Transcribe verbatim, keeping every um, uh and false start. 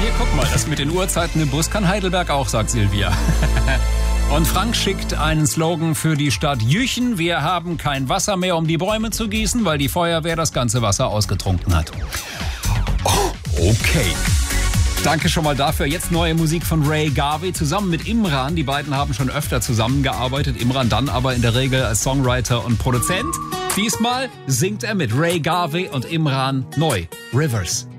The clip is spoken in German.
hier, guck mal, das mit den Uhrzeiten im Bus kann Heidelberg auch, sagt Silvia. Und Frank schickt einen Slogan für die Stadt Jüchen. Wir haben kein Wasser mehr, um die Bäume zu gießen, weil die Feuerwehr das ganze Wasser ausgetrunken hat. Oh, okay. Danke schon mal dafür. Jetzt neue Musik von Ray Garvey zusammen mit Imran. Die beiden haben schon öfter zusammengearbeitet. Imran dann aber in der Regel als Songwriter und Produzent. Diesmal singt er mit Ray Garvey und Imran neu. Rivers.